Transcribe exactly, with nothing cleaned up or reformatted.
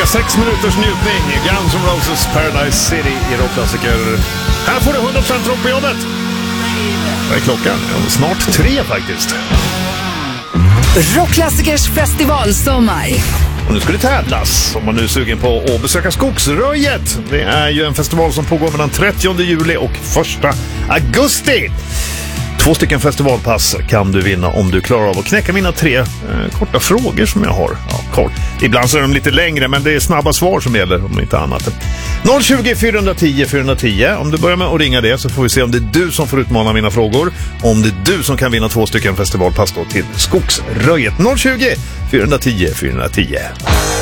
Sex minuters njutning. Guns N' Roses Paradise City i rockklassiker. Här får du hundra procent rock på jobbet. Vad är klockan? Ja, snart tre faktiskt. Rockklassikers festivalsommar. Och nu ska det tävlas. Om man nu är sugen på att besöka Skogsröjet. Det är ju en festival som pågår mellan trettionde juli och första augusti. Två stycken festivalpass kan du vinna om du klarar av att knäcka mina tre eh, korta frågor som jag har. Ja, kort. Ibland så är de lite längre, men det är snabba svar som gäller, om inte annat. noll tjugo, fyra tio, fyra tio. Om du börjar med att ringa det så får vi se om det är du som får utmana mina frågor. Om det är du som kan vinna två stycken festivalpass då till Skogsröjet. noll tjugo, fyra tio, fyra tio.